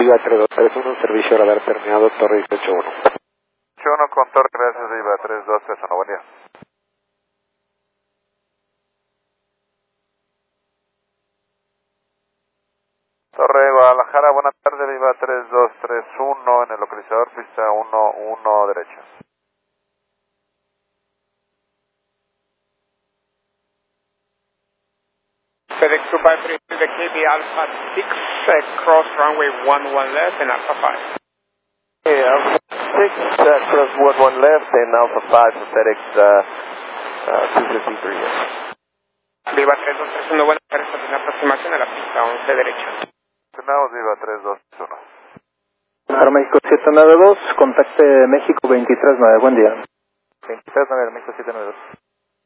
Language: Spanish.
Viva 3231, servicio radar terminado, Torre 181. 181 con Torre, gracias, Viva 3231, buen día. Torre Guadalajara, buenas tardes, Viva 3231, en el localizador pista 11 derecha. FedEx 253, the KB Alpha 6, cross runway 11 left and Alpha 5. Okay, Alpha 6, cross 11 left and Alpha 5 for FedEx 253. Viva 3231, buenas tardes, esta es la aproximación a la pista 11 derecha. Tenemos Viva 3231. Aeroméxico 792, contacte México 239, buen día. 239, México 792.